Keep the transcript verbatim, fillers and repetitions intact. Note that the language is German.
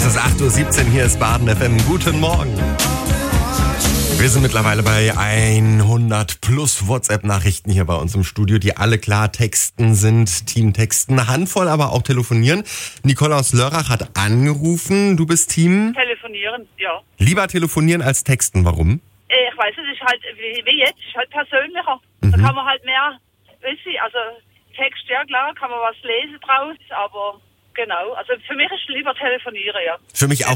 Es ist acht Uhr siebzehn, hier ist Baden F M. Guten Morgen. Wir sind mittlerweile bei hundert plus WhatsApp-Nachrichten hier bei uns im Studio, die alle klar texten sind, Team-Texten, eine Handvoll aber auch telefonieren. Nicole aus Lörrach hat angerufen, du bist Team? Telefonieren, ja. Lieber telefonieren als texten, warum? Äh, Ich weiß es ist halt, wie, wie jetzt, ist halt persönlicher. Mhm. Da kann man halt mehr, weißt du, also Text, ja klar, kann man was lesen draus, aber genau, also für mich ist lieber telefonieren, ja. Für mich auch.